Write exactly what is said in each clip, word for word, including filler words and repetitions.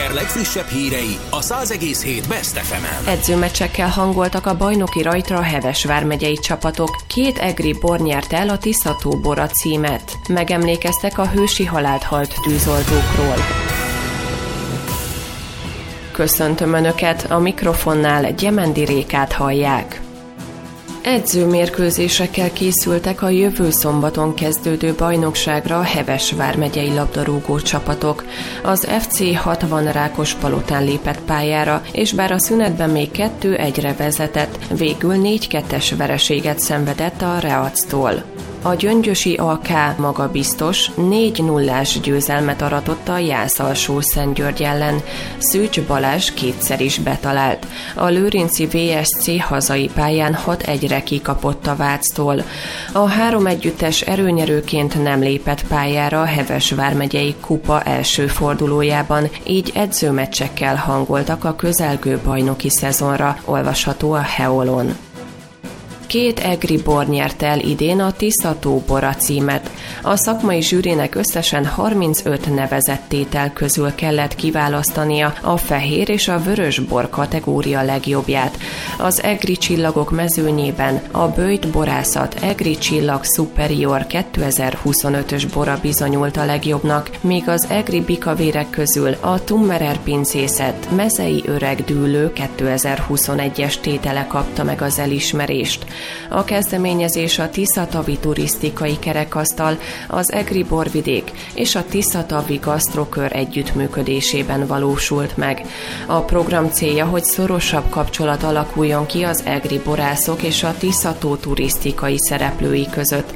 Eger legfrissebb hírei a száz egész hét Best ef emen. Edzőmeccsekkel hangoltak a bajnoki rajtra Heves vármegyei csapatok. Két egri bor nyerte el a Tisza-tó bora címet. Megemlékeztek a hősi halált halt tűzoltókról. Köszöntöm Önöket, a mikrofonnál Gyemendi Rékát hallják. Edzőmérkőzésekkel készültek a jövő szombaton kezdődő bajnokságra a Heves vármegyei labdarúgó csapatok. Az ef cé hatvan Rákospalotán lépett pályára, és bár a szünetben még kettő egyre vezetett, végül négy kettes vereséget szenvedett a Reactól. A gyöngyösi á ká magabiztos négy nullás győzelmet aratott a Jász-Alsó-Szentgyörgy ellen. Szűcs Balázs kétszer is betalált. A lőrinci vé es cé hazai pályán hat egyre kikapott a Váctól. A három együttes erőnyerőként nem lépett pályára a Heves vármegyei kupa első fordulójában, így edzőmeccsekkel hangoltak a közelgő bajnoki szezonra, olvasható a Heolon. Két egri bor nyerte el idén a Tisza-tó bora címet. A szakmai zsűrinek összesen harmincöt nevezett tétel közül kellett kiválasztania a fehér és a vörös bor kategória legjobbját. Az egri csillagok mezőnyében a Böjt borászat Egri Csillag Superior kétezer-huszonötös bora bizonyult a legjobbnak, míg az egri bikavérek közül a Tummerer pincészet Mezei öreg dűlő kétezer-huszonegyes tétele kapta meg az elismerést. A kezdeményezés a Tisza-tavi turisztikai kerekasztal, az egri borvidék és a Tisza-tavi gasztrokör együttműködésében valósult meg. A program célja, hogy szorosabb kapcsolat alakuljon ki az egri borászok és a Tisza-tó turisztikai szereplői között.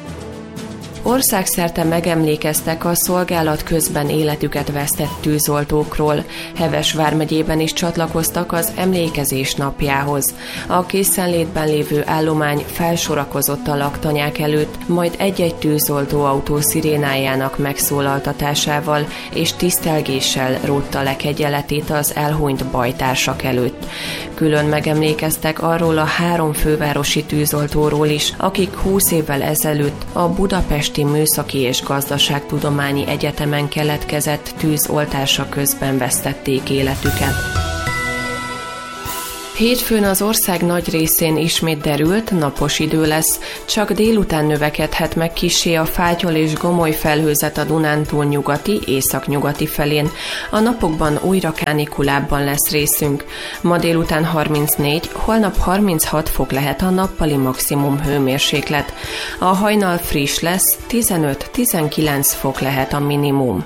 Országszerte megemlékeztek a szolgálat közben életüket vesztett tűzoltókról. Heves vármegyében is csatlakoztak az emlékezés napjához. A készenlétben lévő állomány felsorakozott a laktanyák előtt, majd egy-egy tűzoltóautó szirénájának megszólaltatásával és tisztelgéssel rótta le kegyeletét az elhunyt bajtársak előtt. Külön megemlékeztek arról a három fővárosi tűzoltóról is, akik húsz évvel ezelőtt a Budapesti Műszaki és Gazdaságtudományi Egyetemen keletkezett tűzoltása közben vesztették életüket. Hétfőn az ország nagy részén ismét derült, napos idő lesz, csak délután növekedhet meg kissé a fátyol és gomoly felhőzet a Dunántúl nyugati, északnyugati felén. A napokban újra kánikulábban lesz részünk. Ma délután harmincnégy, holnap harminchat fok lehet a nappali maximum hőmérséklet. A hajnal friss lesz, tizenöt-tizenkilenc fok lehet a minimum.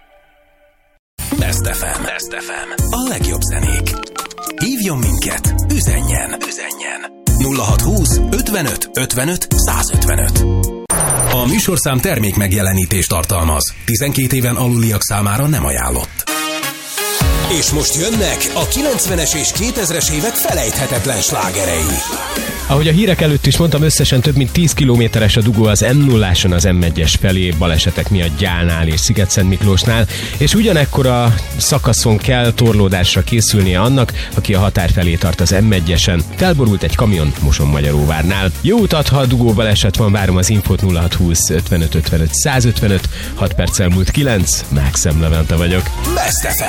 Best ef em. Best ef em. A legjobb zenék. Hívjon minket, üzenjen, üzenjen. nulla hatszázhúsz ötvenöt ötvenöt százötvenöt. A műsorszám termék megjelenítést tartalmaz. tizenkét éven aluliak számára nem ajánlott. És most jönnek a kilencvenes és kétezres évek felejthetetlen slágerei. Ahogy a hírek előtt is mondtam, összesen több mint tíz kilométeres a dugó az em nulláson az em egyes felé balesetek miatt Gyálnál és Sziget-Szentmiklósnál, és ugyanekkor a szakaszon kell torlódásra készülnie annak, aki a határ felé tart az em egyesen. Felborult egy kamion Moson-Magyaróvárnál. Jó utat, ha a dugó baleset van, várom az infót nulla hatszázhúsz ötvenöt ötvenöt százötvenöt, hat perccel múlt kilenc, Mákszem Levente vagyok. Best ef em.